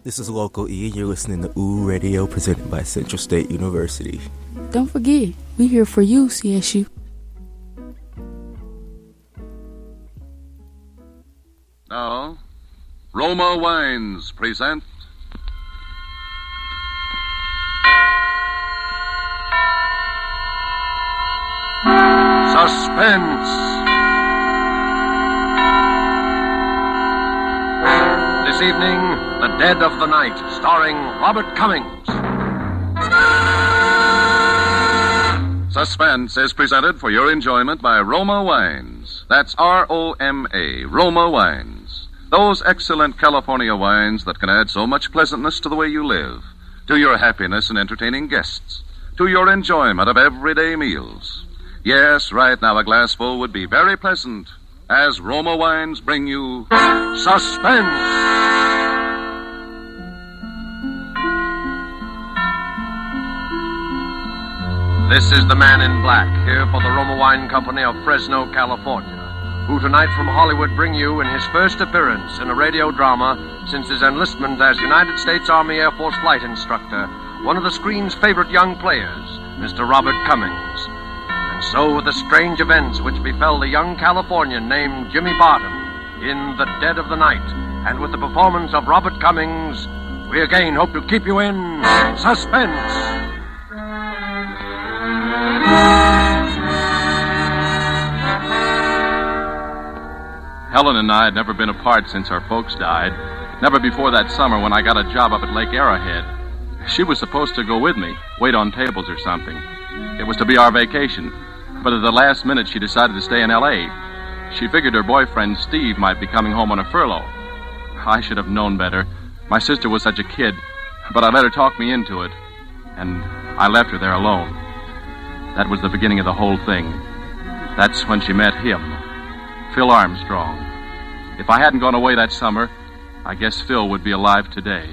This is Local E, and you're listening to OO Radio, presented by Central State University. Don't forget, we're here for you, CSU. Now, Roma Wines present Suspense. This evening, The Dead of the Night, starring Robert Cummings. Suspense is presented for your enjoyment by Roma Wines. That's R-O-M-A, Roma Wines. Those excellent California wines that can add so much pleasantness to the way you live, to your happiness in entertaining guests, to your enjoyment of everyday meals. Yes, right now a glassful would be very pleasant, as Roma Wines bring you Suspense. This is the man in black, here for the Roma Wine Company of Fresno, California, who tonight from Hollywood bring you in his first appearance in a radio drama since his enlistment as United States Army Air Force flight instructor, one of the screen's favorite young players, Mr. Robert Cummings. And so with the strange events which befell the young Californian named Jimmy Barton in The Dead of the Night, and with the performance of Robert Cummings, we again hope to keep you in suspense. Helen and I had never been apart since our folks died. Never before that summer when I got a job up at Lake Arrowhead. She was supposed to go with me, wait on tables or something. It was to be our vacation. But at the last minute, she decided to stay in L.A. She figured her boyfriend, Steve, might be coming home on a furlough. I should have known better. My sister was such a kid. But I let her talk me into it. And I left her there alone. That was the beginning of the whole thing. That's when she met him, Phil Armstrong. If I hadn't gone away that summer, I guess Phil would be alive today.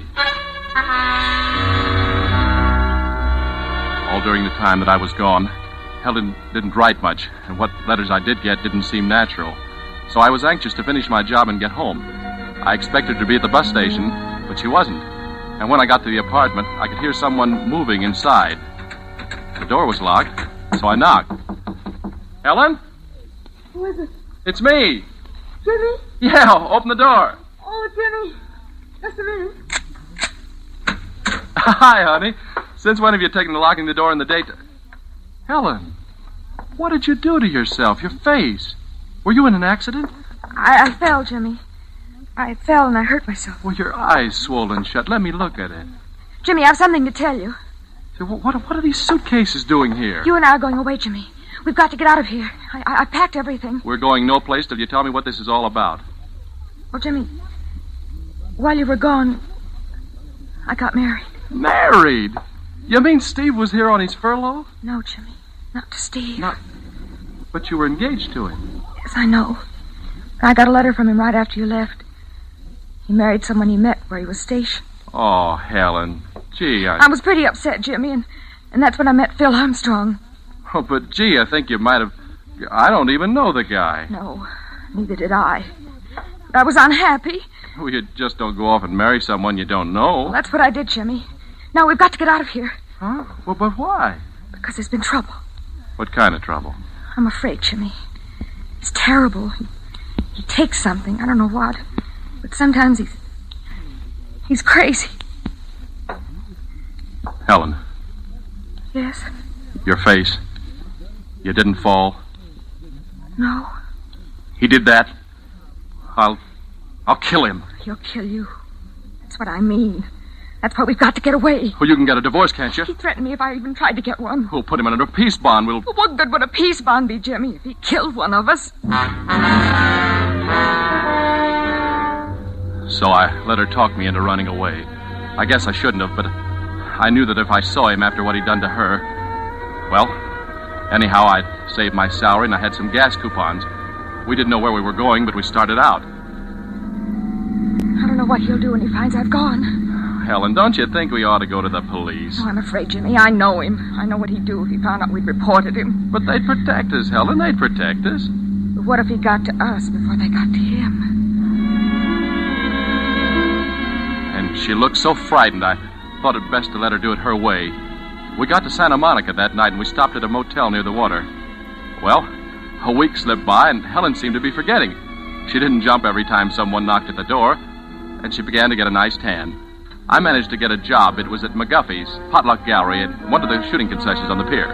All during the time that I was gone, Helen didn't write much, and what letters I did get didn't seem natural. So I was anxious to finish my job and get home. I expected her to be at the bus station, but she wasn't. And when I got to the apartment, I could hear someone moving inside. The door was locked, so I knocked. Helen? Who is it? It's me. Jimmy? Yeah, open the door. Oh, Jimmy. Just a minute. Hi, honey. Since when have you taken to locking the door in the daytime? Helen, what did you do to yourself? Your face. Were you in an accident? I fell, Jimmy. I fell and I hurt myself. Well, your eyes swollen shut. Let me look at it. Jimmy, I have something to tell you. What are these suitcases doing here? You and I are going away, Jimmy. We've got to get out of here. I packed everything. We're going no place till you tell me what this is all about. Well, Jimmy, while you were gone, I got married. Married? You mean Steve was here on his furlough? No, Jimmy. Not to Steve. But you were engaged to him. Yes, I know. I got a letter from him right after you left. He married someone he met where he was stationed. Oh, Helen. Gee, I was pretty upset, Jimmy, and that's when I met Phil Armstrong. Oh, but gee, I think you might have... I don't even know the guy. No, neither did I. I was unhappy. Well, you just don't go off and marry someone you don't know. Well, that's what I did, Jimmy. Now we've got to get out of here. Huh? Well, but why? Because there's been trouble. What kind of trouble? I'm afraid, Jimmy. It's terrible. He takes something. I don't know what. But sometimes he's crazy. Helen. Yes? Your face. You didn't fall? No. He did that? I'll kill him. He'll kill you. That's what I mean. That's why we've got to get away. Well, you can get a divorce, can't you? He threatened me if I even tried to get one. We'll put him under a peace bond. Well, what good would a peace bond be, Jimmy, if he killed one of us? So I let her talk me into running away. I guess I shouldn't have, but I knew that if I saw him after what he'd done to her... Well, anyhow, I'd saved my salary and I had some gas coupons. We didn't know where we were going, but we started out. I don't know what he'll do when he finds I've gone. Helen, don't you think we ought to go to the police? Oh, I'm afraid, Jimmy. I know him. I know what he'd do if he found out we'd reported him. But they'd protect us, Helen. They'd protect us. But what if he got to us before they got to him? And She looked so frightened, I thought it best to let her do it her way. We got to Santa Monica that night, and we stopped at a motel near the water. Well, a week slipped by, and Helen seemed to be forgetting. She didn't jump every time someone knocked at the door, and she began to get a nice tan. I managed to get a job. It was at McGuffey's Potluck Gallery at one of the shooting concessions on the pier.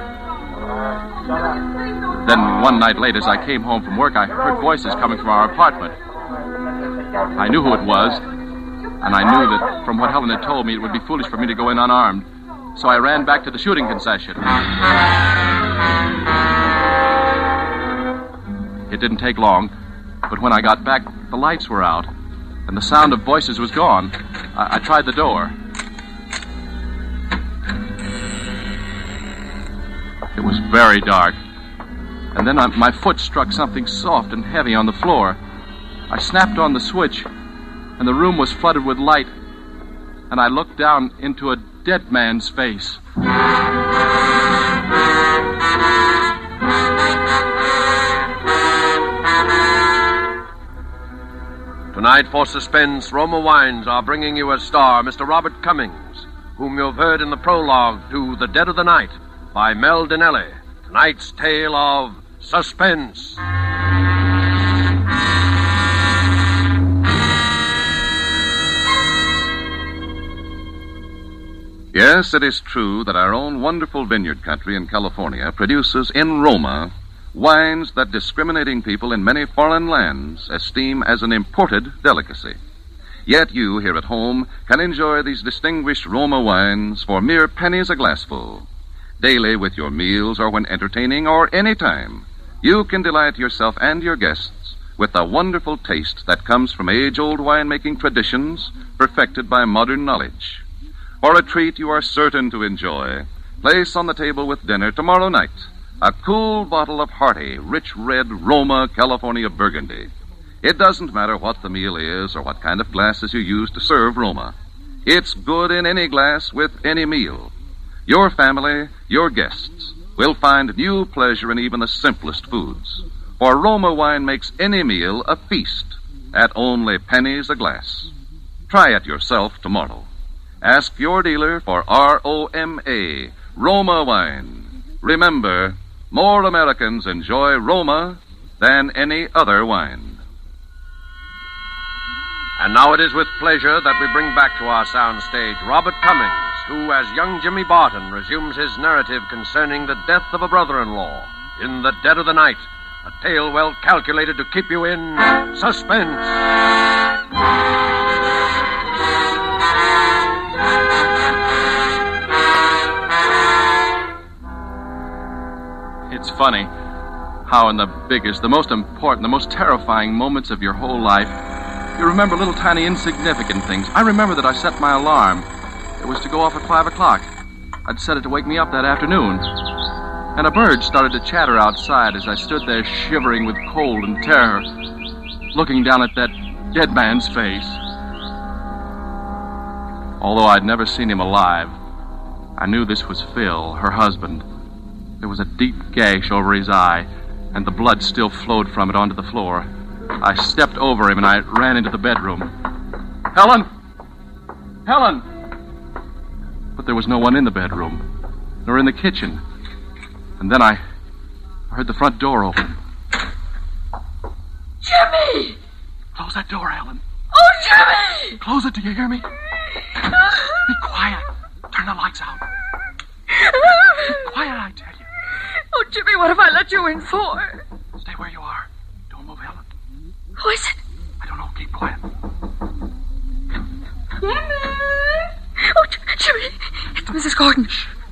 Then one night late, as I came home from work, I heard voices coming from our apartment. I knew who it was, and I knew that from what Helen had told me, it would be foolish for me to go in unarmed. So I ran back to the shooting concession. It didn't take long, but when I got back, the lights were out, and the sound of voices was gone. I tried the door. It was very dark. And then my foot struck something soft and heavy on the floor. I snapped on the switch, and the room was flooded with light, and I looked down into a dead man's face. Tonight, for suspense, Roma Wines are bringing you as star Mr. Robert Cummings, whom you've heard in the prologue to The Dead of the Night by Mel Dinelli. Tonight's tale of suspense. Yes, it is true that our own wonderful vineyard country in California produces in Roma wines that discriminating people in many foreign lands esteem as an imported delicacy. Yet you, here at home, can enjoy these distinguished Roma wines for mere pennies a glassful. Daily with your meals or when entertaining or any time, you can delight yourself and your guests with the wonderful taste that comes from age-old winemaking traditions perfected by modern knowledge. For a treat you are certain to enjoy, place on the table with dinner tomorrow night a cool bottle of hearty, rich red Roma California Burgundy. It doesn't matter what the meal is or what kind of glasses you use to serve Roma. It's good in any glass with any meal. Your family, your guests, will find new pleasure in even the simplest foods. For Roma wine makes any meal a feast at only pennies a glass. Try it yourself tomorrow. Ask your dealer for R-O-M-A, Roma wine. Remember, more Americans enjoy Roma than any other wine. And now it is with pleasure that we bring back to our soundstage Robert Cummings, who, as young Jimmy Barton, resumes his narrative concerning the death of a brother-in-law in The Dead of the Night, a tale well calculated to keep you in suspense. It's funny how in the biggest, the most important, the most terrifying moments of your whole life, you remember little tiny insignificant things. I remember that I set my alarm. It was to go off at 5 o'clock. I'd set it to wake me up that afternoon. And a bird started to chatter outside as I stood there shivering with cold and terror, looking down at that dead man's face. Although I'd never seen him alive, I knew this was Phil, her husband. There was a deep gash over his eye, and the blood still flowed from it onto the floor. I stepped over him, and I ran into the bedroom. Helen! Helen! But there was no one in the bedroom, nor in the kitchen. And then I heard the front door open. Jimmy! Close that door, Helen. Oh, Jimmy! Close it, do you hear me? Be quiet. Turn the lights out. Be quiet, I tell you. Oh, Jimmy, what have I let you in for? Stay where you are. Don't move, Helen. Who is it? I don't know. Keep quiet. Jimmy! Oh, Jimmy, it's Mrs. Gordon.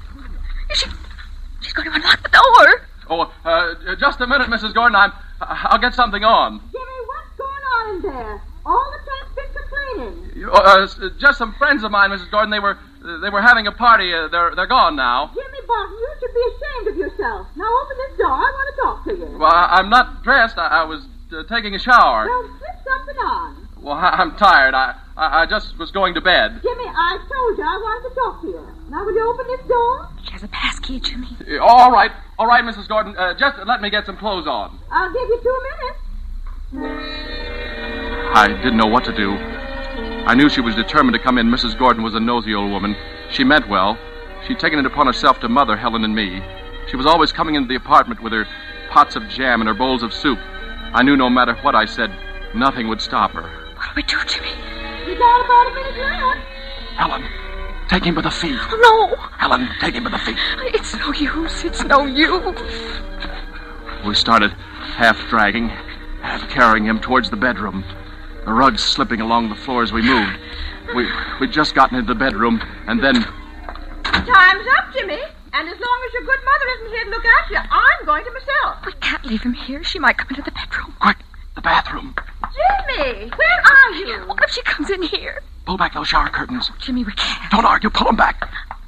She's going to unlock the door. Oh, just a minute, Mrs. Gordon. I'll get something on. Jimmy, what's going on in there? All the plates been complaining. Just some friends of mine, Mrs. Gordon. They were having a party. They're gone now. Jimmy Barton, you should be ashamed of yourself. Now open this door. I want to talk to you. Well, I'm not dressed. I was taking a shower. Well, slip something on. Well, I'm tired. I just was going to bed. Jimmy, I told you I wanted to talk to you. Now, will you open this door? She has a pass key, Jimmy. All right, Mrs. Gordon. Just let me get some clothes on. I'll give you 2 minutes. I didn't know what to do. I knew she was determined to come in. Mrs. Gordon was a nosy old woman. She meant well. She'd taken it upon herself to mother Helen and me. She was always coming into the apartment with her pots of jam and her bowls of soup. I knew no matter what I said, nothing would stop her. What'll we do, Jimmy? You got about a minute left. Helen, take him by the feet. No. Helen, take him by the feet. It's no use. It's no use. We started half dragging, half carrying him towards the bedroom. The rugs slipping along the floor as we moved. We'd just gotten into the bedroom, and then... Time's up, Jimmy. And as long as your good mother isn't here to look after you, I'm going to myself. We can't leave him here. She might come into the bedroom. Quick, the bathroom. Jimmy, where are you? What if she comes in here? Pull back those shower curtains. Jimmy, we can't. Don't argue, pull them back.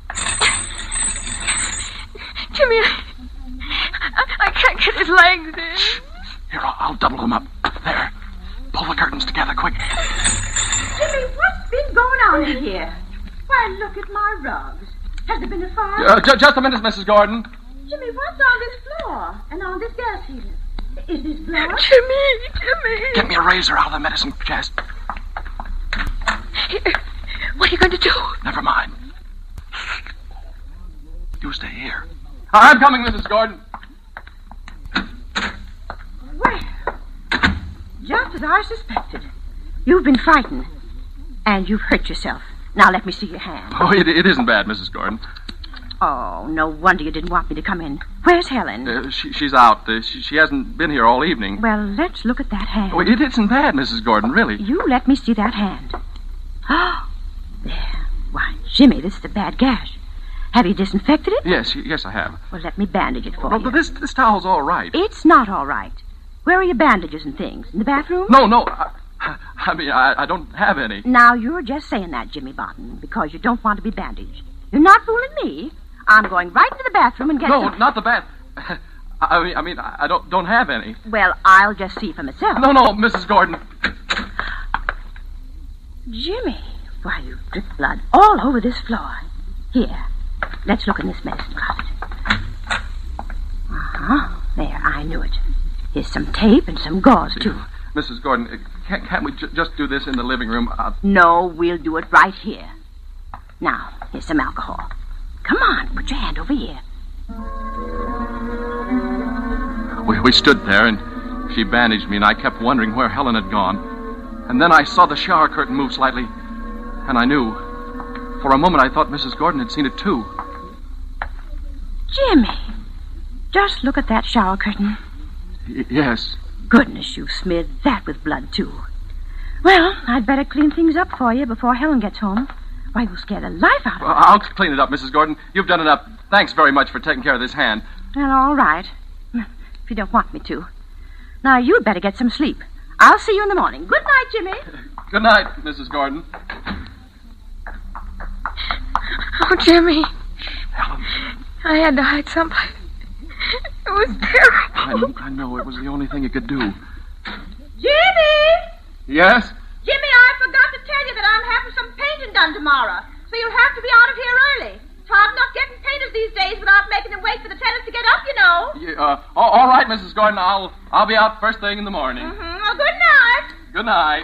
Jimmy, I can't get his legs in. Here, I'll double them up. There. Pull the curtains together, quick. Jimmy, what's been going on in here? Why, look at my rugs. Has there been a fire? Just a minute, Mrs. Gordon. Jimmy, what's on this floor and on this gas heater? Is this blood? Jimmy. Get me a razor out of the medicine chest. Here. What are you going to do? Never mind. You stay here. I'm coming, Mrs. Gordon. Well, just as I suspected. You've been frightened. And you've hurt yourself. Now let me see your hand. Oh, it isn't bad, Mrs. Gordon. Oh, no wonder you didn't want me to come in. Where's Helen? She's out. She hasn't been here all evening. Well, let's look at that hand. Oh, it isn't bad, Mrs. Gordon, really. You let me see that hand. Oh, there. Why, Jimmy, this is a bad gash. Have you disinfected it? Yes, I have. Well, let me bandage it for No, you. but this towel's all right. It's not all right. Where are your bandages and things? In the bathroom? No. I mean, I don't have any. Now, you're just saying that, Jimmy Barton, because you don't want to be bandaged. You're not fooling me. I'm going right into the bathroom and get No, some... not the bath. I mean, I don't have any. Well, I'll just see for myself. No, Mrs. Gordon. Jimmy, why, you drip blood all over this floor. Here, let's look in this medicine closet. Uh-huh. There, I knew it. Here's some tape and some gauze, too. Mrs. Gordon, can't we just do this in the living room? No, we'll do it right here. Now, here's some alcohol. Come on, put your hand over here. We stood there, and she bandaged me, and I kept wondering where Helen had gone. And then I saw the shower curtain move slightly, and I knew. For a moment, I thought Mrs. Gordon had seen it, too. Jimmy, just look at that shower curtain. Yes. Goodness, you've smeared that with blood, too. Well, I'd better clean things up for you before Helen gets home. Why, you'll scare the life out of her. Well, I'll clean it up, Mrs. Gordon. You've done enough. Thanks very much for taking care of this hand. Well, all right. If you don't want me to. Now, you'd better get some sleep. I'll see you in the morning. Good night, Jimmy. Good night, Mrs. Gordon. Oh, Jimmy. Helen. I had to hide someplace. It was terrible. I know. It was the only thing you could do. Jimmy! Yes? Jimmy, I forgot to tell you that I'm having some painting done tomorrow, so you'll have to be out of here early. It's hard enough getting painters these days without making them wait for the tenants to get up, you know. All right, Mrs. Gordon. I'll be out first thing in the morning. Mm-hmm. Well, good night. Good night.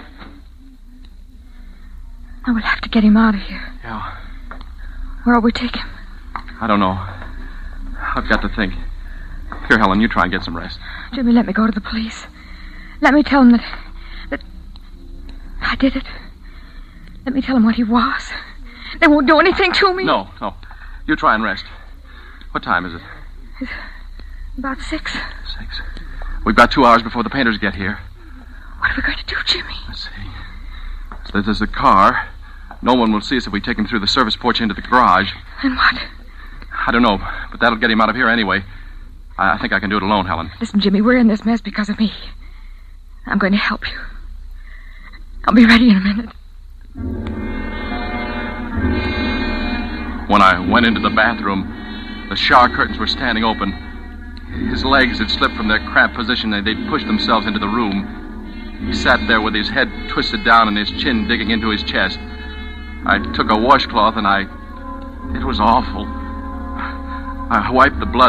I will have to get him out of here. Yeah. Where'll we take him? I don't know. I've got to think. Here, Helen, you try and get some rest. Jimmy, let me go to the police. Let me tell them that I did it. Let me tell them what he was. They won't do anything to me. No. You try and rest. What time is it? It's about 6. 6. We've got 2 hours before the painters get here. What are we going to do, Jimmy? Let's see. So there's the car. No one will see us if we take him through the service porch into the garage. And what? I don't know, but that'll get him out of here anyway. I think I can do it alone, Helen. Listen, Jimmy, we're in this mess because of me. I'm going to help you. I'll be ready in a minute. When I went into the bathroom, the shower curtains were standing open. His legs had slipped from their cramped position and they'd pushed themselves into the room. He sat there with his head twisted down and his chin digging into his chest. I took a washcloth and it was awful. I wiped the blood